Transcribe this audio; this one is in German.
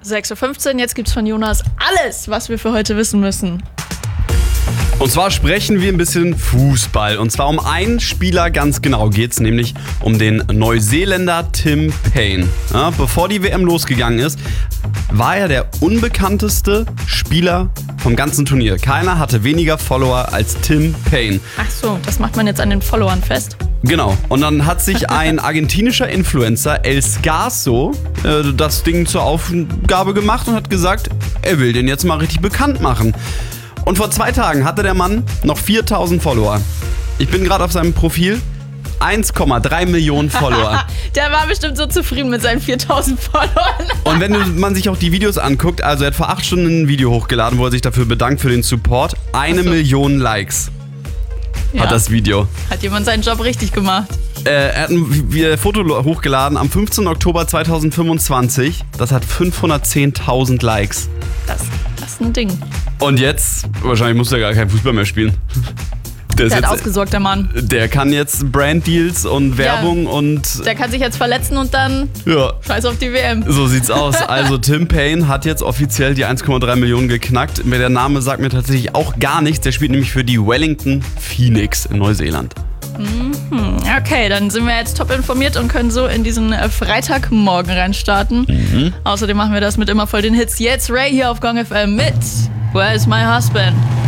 6:15 Uhr, jetzt gibt's von Jonas alles, was wir für heute wissen müssen. Und zwar sprechen wir ein bisschen Fußball. Und zwar um einen Spieler ganz genau geht's, nämlich um den Neuseeländer Tim Paine. Ja, bevor die WM losgegangen ist, war er der unbekannteste Spieler vom ganzen Turnier. Keiner hatte weniger Follower als Tim Paine. Ach so, das macht man jetzt an den Followern fest. Genau. Und dann hat sich ein argentinischer Influencer, El Scarso, das Ding zur Aufgabe gemacht und hat gesagt, er will den jetzt mal richtig bekannt machen. Und vor 2 Tagen hatte der Mann noch 4000 Follower. Ich bin gerade auf seinem Profil. 1,3 Millionen Follower. Der war bestimmt so zufrieden mit seinen 4000 Followern. Und wenn man sich auch die Videos anguckt, also er hat vor 8 Stunden ein Video hochgeladen, wo er sich dafür bedankt für den Support. 1 Million Likes hat das Video. Hat jemand seinen Job richtig gemacht. Er hat ein Foto hochgeladen am 15. Oktober 2025. Das hat 510.000 Likes. Das ist ein Ding. Und jetzt, wahrscheinlich muss er gar keinen Fußball mehr spielen. Der hat ausgesorgt, der Mann. Der kann jetzt Branddeals und Werbung und... Der kann sich jetzt verletzen und dann scheiß auf die WM. So sieht's aus. Also Tim Paine hat jetzt offiziell die 1,3 Millionen geknackt. Der Name sagt mir tatsächlich auch gar nichts. Der spielt nämlich für die Wellington Phoenix in Neuseeland. Okay, dann sind wir jetzt top informiert und können so in diesen Freitagmorgen reinstarten. Außerdem machen wir das mit immer voll den Hits. Jetzt Ray hier auf Gong FM mit Where's My Husband?